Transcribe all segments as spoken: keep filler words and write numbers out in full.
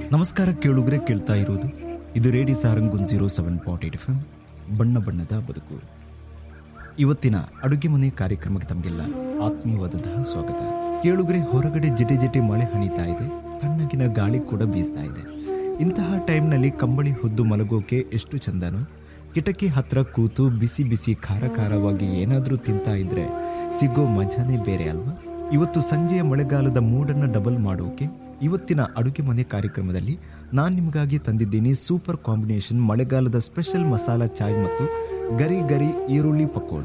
ನಮಸ್ಕಾರ ಕೇಳುಗರೆ, ಕೇಳ್ತಾ ಇರೋದು ಇದು radio Sarang one zero seven point eight F M ಬಣ್ಣ ಬಣ್ಣದ ಬದುಕು. ಇವತ್ತಿನ ಅಡುಗೆ ಮನೆ ಕಾರ್ಯಕ್ರಮಕ್ಕೆ ತಮಗೆಲ್ಲ ಆತ್ಮೀಯವಾದಂತಹ ಸ್ವಾಗತ. ಕೇಳುಗರೆ, ಹೊರಗಡೆ ಜಿಟಿ ಜಿಟಿ ಮಳೆ ಹನಿತಾ ಇದೆ, ತಣ್ಣಗಿನ ಗಾಳಿ ಕೂಡ ಬೀಸ್ತಾ ಇದೆ. ಇಂತಹ ಟೈಮ್ನಲ್ಲಿ ಕಂಬಳಿ ಹೊದ್ದು ಮಲಗೋಕೆ ಎಷ್ಟು ಚಂದನೋ. ಕಿಟಕಿ ಹತ್ರ ಕೂತು ಬಿಸಿ ಬಿಸಿ ಖಾರ ಖಾರವಾಗಿ ಏನಾದರೂ ತಿಂತಾ ಇದ್ರೆ ಸಿಗೋ ಮಜಾನೇ ಬೇರೆ ಅಲ್ವಾ. ಇವತ್ತು ಸಂಜೆಯ ಮಳೆಗಾಲದ ಮೂಡನ್ನು ಡಬಲ್ ಮಾಡೋಕೆ ಇವತ್ತಿನ ಅಡುಗೆ ಮನೆ ಕಾರ್ಯಕ್ರಮದಲ್ಲಿ ನಾನು ನಿಮಗಾಗಿ ತಂದಿದ್ದೀನಿ ಸೂಪರ್ ಕಾಂಬಿನೇಷನ್ ಮಳೆಗಾಲದ ಸ್ಪೆಷಲ್ ಮಸಾಲಾ ಚಾಯ್ ಮತ್ತು ಗರಿ ಗರಿ ಈರುಳ್ಳಿ ಪಕೋಡ.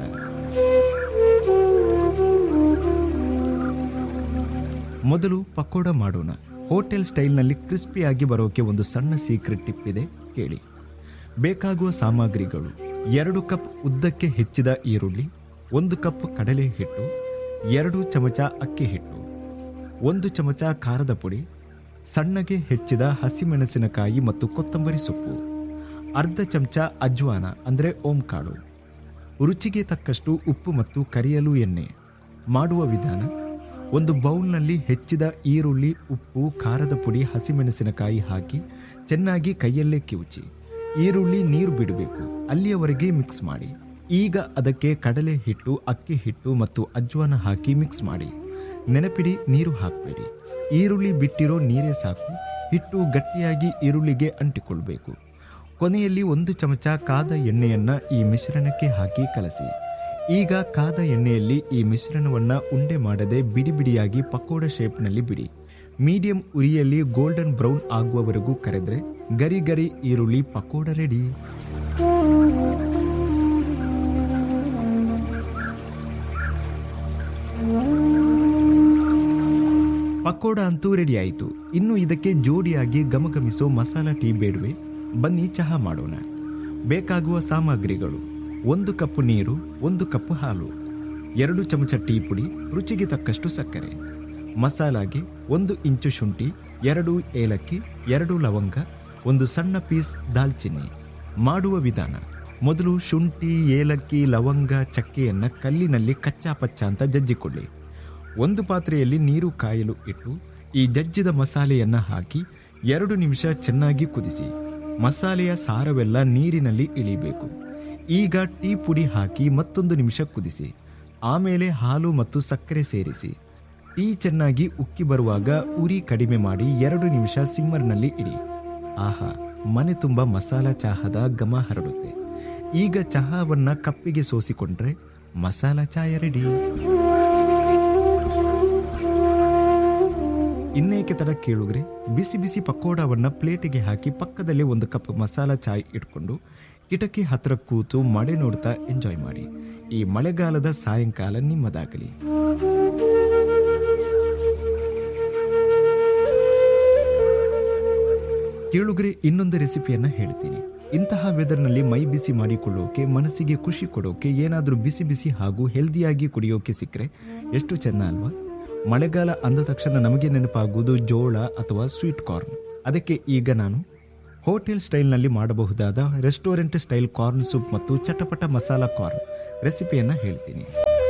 ಮೊದಲು ಪಕೋಡ ಮಾಡೋಣ. ಹೋಟೆಲ್ ಸ್ಟೈಲ್ನಲ್ಲಿ ಕ್ರಿಸ್ಪಿಯಾಗಿ ಬರೋಕೆ ಒಂದು ಸಣ್ಣ ಸೀಕ್ರೆಟ್ ಟಿಪ್ ಇದೆ, ಕೇಳಿ. ಬೇಕಾಗುವ ಸಾಮಗ್ರಿಗಳು: ಎರಡು ಕಪ್ ಉದ್ದಕ್ಕೆ ಹೆಚ್ಚಿದ ಈರುಳ್ಳಿ, ಒಂದು ಕಪ್ ಕಡಲೆ ಹಿಟ್ಟು, ಎರಡು ಚಮಚ ಅಕ್ಕಿ ಹಿಟ್ಟು, ಒಂದು ಚಮಚ ಖಾರದ ಪುಡಿ, ಸಣ್ಣಗೆ ಹೆಚ್ಚಿದ ಹಸಿಮೆಣಸಿನಕಾಯಿ ಮತ್ತು ಕೊತ್ತಂಬರಿ ಸೊಪ್ಪು, ಅರ್ಧ ಚಮಚ ಅಜ್ವಾನ ಅಂದರೆ ಓಂಕಾಳು, ರುಚಿಗೆ ತಕ್ಕಷ್ಟು ಉಪ್ಪು ಮತ್ತು ಕರಿಯಲು ಎಣ್ಣೆ. ಮಾಡುವ ವಿಧಾನ: ಒಂದು ಬೌಲ್ನಲ್ಲಿ ಹೆಚ್ಚಿದ ಈರುಳ್ಳಿ, ಉಪ್ಪು, ಖಾರದ ಪುಡಿ, ಹಸಿಮೆಣಸಿನಕಾಯಿ ಹಾಕಿ ಚೆನ್ನಾಗಿ ಕೈಯಲ್ಲೇ ಕಿವುಚಿ ಈರುಳ್ಳಿ ನೀರು ಬಿಡಬೇಕು, ಅಲ್ಲಿಯವರೆಗೆ ಮಿಕ್ಸ್ ಮಾಡಿ. ಈಗ ಅದಕ್ಕೆ ಕಡಲೆ ಹಿಟ್ಟು, ಅಕ್ಕಿ ಹಿಟ್ಟು ಮತ್ತು ಅಜ್ವಾನ ಹಾಕಿ ಮಿಕ್ಸ್ ಮಾಡಿ. ನೆನಪಿಡಿ, ನೀರು ಹಾಕಬೇಡಿ. ಈರುಳ್ಳಿ ಬಿಟ್ಟಿರೋ ನೀರೇ ಸಾಕು. ಹಿಟ್ಟು ಗಟ್ಟಿಯಾಗಿ ಈರುಳ್ಳಿಗೆ ಅಂಟಿಕೊಳ್ಬೇಕು. ಕೊನೆಯಲ್ಲಿ ಒಂದು ಚಮಚ ಕಾದ ಎಣ್ಣೆಯನ್ನು ಈ ಮಿಶ್ರಣಕ್ಕೆ ಹಾಕಿ ಕಲಸಿ. ಈಗ ಕಾದ ಎಣ್ಣೆಯಲ್ಲಿ ಈ ಮಿಶ್ರಣವನ್ನು ಉಂಡೆ ಮಾಡದೆ ಬಿಡಿ ಬಿಡಿಯಾಗಿ ಪಕೋಡ ಶೇಪ್ನಲ್ಲಿ ಬಿಡಿ. ಮೀಡಿಯಂ ಉರಿಯಲ್ಲಿ ಗೋಲ್ಡನ್ ಬ್ರೌನ್ ಆಗುವವರೆಗೂ ಕರೆದ್ರೆ ಗರಿ ಗರಿ ಈರುಳ್ಳಿ ಪಕೋಡ ರೆಡಿ. ಪಕೋಡ ಅಂತೂ ರೆಡಿ ಆಯಿತು. ಇನ್ನು ಇದಕ್ಕೆ ಜೋಡಿಯಾಗಿ ಘಮಘಮಿಸೋ ಮಸಾಲಾ ಟೀ ಬೇಡವೆ? ಬನ್ನಿ ಚಹಾ ಮಾಡೋಣ. ಬೇಕಾಗುವ ಸಾಮಗ್ರಿಗಳು: ಒಂದು ಕಪ್ ನೀರು, ಒಂದು ಕಪ್ ಹಾಲು, ಎರಡು ಚಮಚ ಟೀ ಪುಡಿ, ರುಚಿಗೆ ತಕ್ಕಷ್ಟು ಸಕ್ಕರೆ. ಮಸಾಲಾಗೆ ಒಂದು ಇಂಚು ಶುಂಠಿ, ಎರಡು ಏಲಕ್ಕಿ, ಎರಡು ಲವಂಗ, ಒಂದು ಸಣ್ಣ ಪೀಸ್ ದಾಲ್ಚಿನ್ನಿ. ಮಾಡುವ ವಿಧಾನ: ಮೊದಲು ಶುಂಠಿ, ಏಲಕ್ಕಿ, ಲವಂಗ, ಚಕ್ಕೆಯನ್ನು ಕಲ್ಲಿನಲ್ಲಿ ಕಚ್ಚಾ ಪಚ್ಚ ಅಂತ ಜಜ್ಜಿಕೊಳ್ಳಿ. ಒಂದು ಪಾತ್ರೆಯಲ್ಲಿ ನೀರು ಕಾಯಲು ಇಟ್ಟು ಈ ಜಜ್ಜಿದ ಮಸಾಲೆಯನ್ನು ಹಾಕಿ ಎರಡು ನಿಮಿಷ ಚೆನ್ನಾಗಿ ಕುದಿಸಿ. ಮಸಾಲೆಯ ಸಾರವೆಲ್ಲ ನೀರಿನಲ್ಲಿ ಇಳಿಬೇಕು. ಈಗ ಟೀ ಪುಡಿ ಹಾಕಿ ಮತ್ತೊಂದು ನಿಮಿಷ ಕುದಿಸಿ. ಆಮೇಲೆ ಹಾಲು ಮತ್ತು ಸಕ್ಕರೆ ಸೇರಿಸಿ. ಟೀ ಚೆನ್ನಾಗಿ ಉಕ್ಕಿ ಬರುವಾಗ ಉರಿ ಕಡಿಮೆ ಮಾಡಿ ಎರಡು ನಿಮಿಷ ಸಿಮ್ಮರ್ನಲ್ಲಿ ಇಡಿ. ಆಹಾ, ಮನೆ ತುಂಬ ಮಸಾಲಾ ಚಹಾದ ಘಮ ಹರಡುತ್ತೆ. ಈಗ ಚಹಾವನ್ನ ಕಪ್ಪಿಗೆ ಸೋಸಿಕೊಂಡ್ರೆ ಮಸಾಲಾ ಚಾಯ ರೆಡಿ. ಇನ್ನೇಕೆ ತಡ ಕೇಳುಗ್ರೆ, ಬಿಸಿ ಬಿಸಿ ಪಕೋಡವನ್ನ ಪ್ಲೇಟಿಗೆ ಹಾಕಿ ಪಕ್ಕದಲ್ಲೇ ಒಂದು ಕಪ್ ಮಸಾಲಾ ಚಾಯ್ ಇಟ್ಕೊಂಡು ಕಿಟಕಿ ಹತ್ರ ಕೂತು ಮಳೆ ನೋಡ್ತಾ ಎಂಜಾಯ್ ಮಾಡಿ. ಈ ಮಳೆಗಾಲದ ಸಾಯಂಕಾಲ ನಿಮ್ಮದಾಗಲಿ. ಕೇಳುಗರೆ, ಇನ್ನೊಂದು ರೆಸಿಪಿಯನ್ನ ಹೇಳ್ತೀನಿ. ಇಂತಹ ವೆದರ್ನಲ್ಲಿ ಮೈ ಬಿಸಿ ಮಾಡಿಕೊಳ್ಳೋಕೆ, ಮನಸ್ಸಿಗೆ ಖುಷಿ ಕೊಡೋಕೆ ಏನಾದರೂ ಬಿಸಿ ಬಿಸಿ ಹಾಗೂ ಹೆಲ್ದಿಯಾಗಿ ಕುಡಿಯೋಕೆ ಸಿಕ್ಕರೆ ಎಷ್ಟು ಚೆನ್ನ ಅಲ್ವಾ. ಮಳೆಗಾಲ ಅಂದ ತಕ್ಷಣ ನಮಗೆ ನೆನಪಾಗುವುದು ಜೋಳ ಅಥವಾ ಸ್ವೀಟ್ ಕಾರ್ನ್. ಅದಕ್ಕೆ ಈಗ ನಾನು ಹೋಟೆಲ್ ಸ್ಟೈಲ್ನಲ್ಲಿ ಮಾಡಬಹುದಾದ ರೆಸ್ಟೋರೆಂಟ್ ಸ್ಟೈಲ್ ಕಾರ್ನ್ ಸೂಪ್ ಮತ್ತು ಚಟಪಟ ಮಸಾಲಾ ಕಾರ್ನ್ ರೆಸಿಪಿಯನ್ನ ಹೇಳ್ತೀನಿ.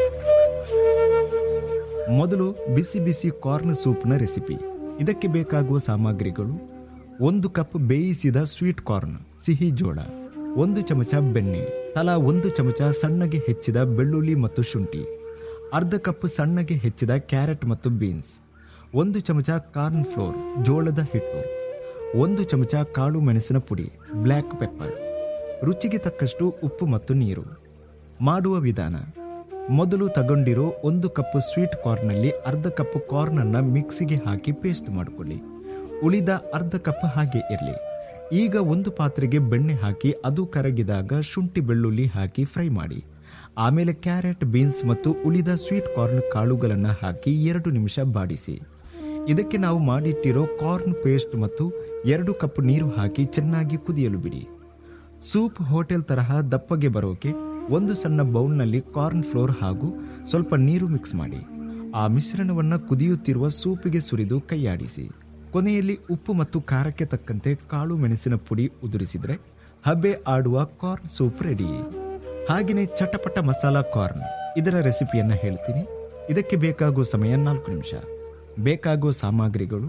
ಮೊದಲು ಬಿಸಿ ಬಿಸಿ ಕಾರ್ನ್ ಸೂಪ್ನ ರೆಸಿಪಿ. ಇದಕ್ಕೆ ಬೇಕಾಗುವ ಸಾಮಗ್ರಿಗಳು: ಒಂದು ಕಪ್ ಬೇಯಿಸಿದ ಸ್ವೀಟ್ ಕಾರ್ನ್, ಸಿಹಿ ಜೋಳ, ಒಂದು ಚಮಚ ಬೆಣ್ಣೆ, ತಲಾ ಒಂದು ಚಮಚ ಸಣ್ಣಗೆ ಹೆಚ್ಚಿದ ಬೆಳ್ಳುಳ್ಳಿ ಮತ್ತು ಶುಂಠಿ, ಅರ್ಧ ಕಪ್ ಸಣ್ಣಗೆ ಹೆಚ್ಚಿದ ಕ್ಯಾರೆಟ್ ಮತ್ತು ಬೀನ್ಸ್, ಒಂದು ಚಮಚ ಕಾರ್ನ್ ಫ್ಲೋರ್ ಜೋಳದ ಹಿಟ್ಟು, ಒಂದು ಚಮಚ ಕಾಳು ಮೆಣಸಿನ ಪುಡಿ ಬ್ಲ್ಯಾಕ್ ಪೆಪ್ಪರ್, ರುಚಿಗೆ ತಕ್ಕಷ್ಟು ಉಪ್ಪು ಮತ್ತು ನೀರು. ಮಾಡುವ ವಿಧಾನ: ಮೊದಲು ತಗೊಂಡಿರೋ ಒಂದು ಕಪ್ ಸ್ವೀಟ್ ಕಾರ್ನಲ್ಲಿ ಅರ್ಧ ಕಪ್ ಕಾರ್ನನ್ನು ಮಿಕ್ಸಿಗೆ ಹಾಕಿ ಪೇಸ್ಟ್ ಮಾಡಿಕೊಳ್ಳಿ. ಉಳಿದ ಅರ್ಧ ಕಪ್ ಹಾಗೆ ಇರಲಿ. ಈಗ ಒಂದು ಪಾತ್ರೆಗೆ ಬೆಣ್ಣೆ ಹಾಕಿ ಅದು ಕರಗಿದಾಗ ಶುಂಠಿ ಬೆಳ್ಳುಳ್ಳಿ ಹಾಕಿ ಫ್ರೈ ಮಾಡಿ. ಆಮೇಲೆ ಕ್ಯಾರೆಟ್, ಬೀನ್ಸ್ ಮತ್ತು ಉಳಿದ ಸ್ವೀಟ್ ಕಾರ್ನ್ ಕಾಳುಗಳನ್ನು ಹಾಕಿ ಎರಡು ನಿಮಿಷ ಬಾಡಿಸಿ. ಇದಕ್ಕೆ ನಾವು ಮಾಡಿಟ್ಟಿರೋ ಕಾರ್ನ್ ಪೇಸ್ಟ್ ಮತ್ತು ಎರಡು ಕಪ್ ನೀರು ಹಾಕಿ ಚೆನ್ನಾಗಿ ಕುದಿಯಲು ಬಿಡಿ. ಸೂಪ್ ಹೋಟೆಲ್ ತರಹ ದಪ್ಪಗೆ ಬರೋಕೆ ಒಂದು ಸಣ್ಣ ಬೌಲ್ನಲ್ಲಿ ಕಾರ್ನ್ ಫ್ಲೋರ್ ಹಾಗೂ ಸ್ವಲ್ಪ ನೀರು ಮಿಕ್ಸ್ ಮಾಡಿ. ಆ ಮಿಶ್ರಣವನ್ನು ಕುದಿಯುತ್ತಿರುವ ಸೂಪಿಗೆ ಸುರಿದು ಕೈಯಾಡಿಸಿ. ಕೊನೆಯಲ್ಲಿ ಉಪ್ಪು ಮತ್ತು ಖಾರಕ್ಕೆ ತಕ್ಕಂತೆ ಕಾಳು ಮೆಣಸಿನ ಪುಡಿ ಉದುರಿಸಿದ್ರೆ ಹಬೆ ಆಡುವ ಕಾರ್ನ್ ಸೂಪ್ ರೆಡಿ. ಹಾಗೆಯೇ ಚಟಪಟ ಮಸಾಲಾ ಕಾರ್ನ್, ಇದರ ರೆಸಿಪಿಯನ್ನು ಹೇಳ್ತೀನಿ. ಇದಕ್ಕೆ ಬೇಕಾಗುವ ಸಮಯ ನಾಲ್ಕು ನಿಮಿಷ. ಬೇಕಾಗುವ ಸಾಮಗ್ರಿಗಳು: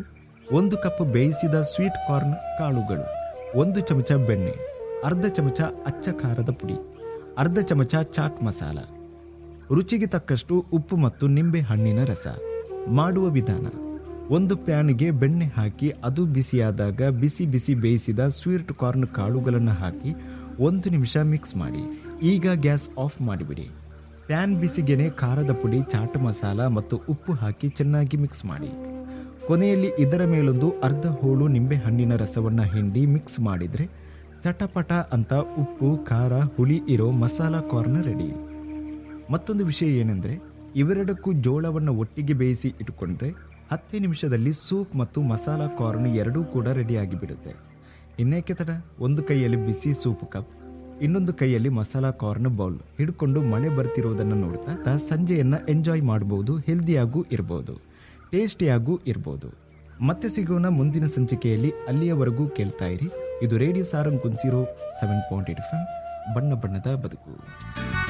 ಒಂದು ಕಪ್ ಬೇಯಿಸಿದ ಸ್ವೀಟ್ ಕಾರ್ನ್ ಕಾಳುಗಳು, ಒಂದು ಚಮಚ ಬೆಣ್ಣೆ, ಅರ್ಧ ಚಮಚ ಅಚ್ಚ ಖಾರದ ಪುಡಿ, ಅರ್ಧ ಚಮಚ ಚಾಟ್ ಮಸಾಲ, ರುಚಿಗೆ ತಕ್ಕಷ್ಟು ಉಪ್ಪು ಮತ್ತು ನಿಂಬೆ ಹಣ್ಣಿನ ರಸ. ಮಾಡುವ ವಿಧಾನ: ಒಂದು ಪ್ಯಾನ್ಗೆ ಬೆಣ್ಣೆ ಹಾಕಿ ಅದು ಬಿಸಿಯಾದಾಗ ಬಿಸಿ ಬಿಸಿ ಬೇಯಿಸಿದ ಸ್ವೀಟ್ ಕಾರ್ನ್ ಕಾಳುಗಳನ್ನು ಹಾಕಿ ಒಂದು ನಿಮಿಷ ಮಿಕ್ಸ್ ಮಾಡಿ. ಈಗ ಗ್ಯಾಸ್ ಆಫ್ ಮಾಡಿಬಿಡಿ. ಪ್ಯಾನ್ ಬಿಸಿಗೆನೆ ಖಾರದ ಪುಡಿ, ಚಾಟ್ ಮಸಾಲ ಮತ್ತು ಉಪ್ಪು ಹಾಕಿ ಚೆನ್ನಾಗಿ ಮಿಕ್ಸ್ ಮಾಡಿ. ಕೊನೆಯಲ್ಲಿ ಇದರ ಮೇಲೊಂದು ಅರ್ಧ ಹೋಳು ನಿಂಬೆ ಹಣ್ಣಿನ ರಸವನ್ನು ಹಿಂಡಿ ಮಿಕ್ಸ್ ಮಾಡಿದರೆ ಚಟಪಟ ಅಂತ ಉಪ್ಪು, ಖಾರ, ಹುಳಿ ಇರೋ ಮಸಾಲ ಕಾರ್ನ್ ರೆಡಿ. ಮತ್ತೊಂದು ವಿಷಯ ಏನೆಂದರೆ, ಇವೆರಡಕ್ಕೂ ಜೋಳವನ್ನು ಒಟ್ಟಿಗೆ ಬೇಯಿಸಿ ಇಟ್ಟುಕೊಂಡ್ರೆ ಹತ್ತೇ ನಿಮಿಷದಲ್ಲಿ ಸೂಪ್ ಮತ್ತು ಮಸಾಲ ಕಾರ್ನ್ ಎರಡೂ ಕೂಡ ರೆಡಿಯಾಗಿ ಬಿಡುತ್ತೆ. ಇನ್ನೇಕೆ ತಡ? ಒಂದು ಕೈಯಲ್ಲಿ ಬಿಸಿ ಸೂಪ್ ಕಪ್, ಇನ್ನೊಂದು ಕೈಯಲ್ಲಿ ಮಸಾಲ ಕಾರ್ನ್ ಬೌಲ್ ಹಿಡ್ಕೊಂಡು ಮಳೆ ಬರ್ತಿರೋದನ್ನು ನೋಡ್ತಾ ಸಂಜೆಯನ್ನು ಎಂಜಾಯ್ ಮಾಡಬಹುದು. ಹೆಲ್ದಿಯಾಗೂ ಇರ್ಬೋದು, ಟೇಸ್ಟಿಯಾಗೂ ಇರ್ಬೋದು. ಮತ್ತೆ ಸಿಗೋಣ ಮುಂದಿನ ಸಂಚಿಕೆಯಲ್ಲಿ. ಅಲ್ಲಿಯವರೆಗೂ ಕೇಳ್ತಾ ಇರಿ. ಇದು radio Sarang ಕುಂಸಿರೋ seven point eight F M, ಬಣ್ಣ ಬಣ್ಣದ ಬದುಕು.